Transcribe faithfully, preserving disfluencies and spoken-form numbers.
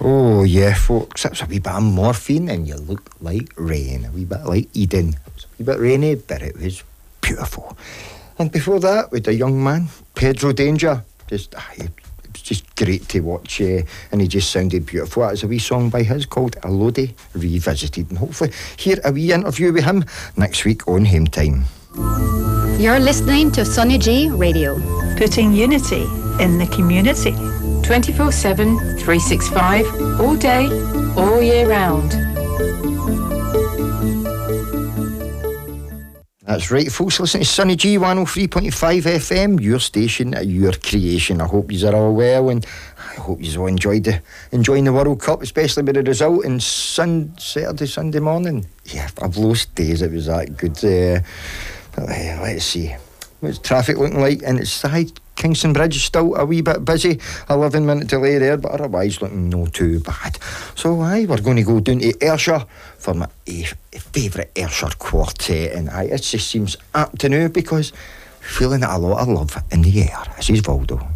Oh yeah, folks, that's a wee bit of morphine and you look like rain. A wee bit like Eden. It was a wee bit rainy, but it was beautiful. And before that, with a young man, Pedro Danger. Just, ah, it was just great to watch, uh, and he just sounded beautiful. That was a wee song by his called Elodie Revisited, and hopefully hear a wee interview with him next week on Home Time. You're listening to Sonny G Radio, putting unity in the community. twenty-four seven, three sixty-five, all day, all year round. That's right, folks, listen to Sonny G one oh three point five F M, your station, your creation. I hope you're all well, and I hope you've all enjoyed the, enjoying the World Cup, especially with the result on sun, Saturday, Sunday morning. Yeah, I've lost days, it was that good. Uh, but, uh, let's see, what's traffic looking like? And it's high. Kingston Bridge is still a wee bit busy, eleven minute delay there, but otherwise looking no too bad. So aye, we're going to go down to Ayrshire for my eh, favourite Ayrshire quartet, and aye, it just seems apt to know because feeling a lot of love in the air. This is Valdo.